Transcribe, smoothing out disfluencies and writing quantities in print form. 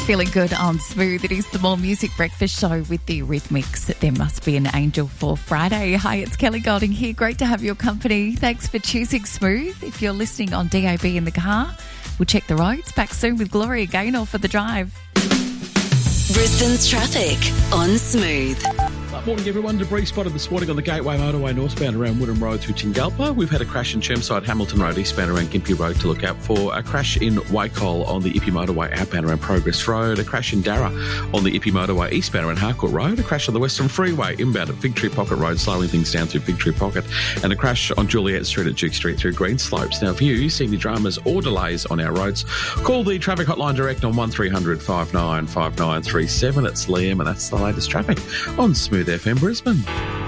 Feeling good on Smooth. It is the More Music Breakfast Show with the Rhythmics. There must be an angel for Friday. Hi, it's Kelly Golding here. Great to have your company. Thanks for choosing Smooth. If you're listening on DAB in the car, we'll check the roads. Back soon with Gloria Gaynor for The Drive. Brisbane's traffic on Smooth. Morning, everyone. Debris spotted this morning on the Gateway Motorway northbound around Woodham Road through Tingalpa. We've had a crash in Chermside, Hamilton Road eastbound around Gympie Road to look out for. A crash in Wacol on the Ippy Motorway outbound around Progress Road. A crash in Darra on the Ippy Motorway eastbound around Harcourt Road. A crash on the Western Freeway inbound at Fig Tree Pocket Road, slowing things down through Fig Tree Pocket. And a crash on Juliet Street at Duke Street through Greenslopes. Now, if you see any dramas or delays on our roads, call the traffic hotline direct on 1300 59 5937. It's Liam, and that's the latest traffic on Smooth FM Brisbane.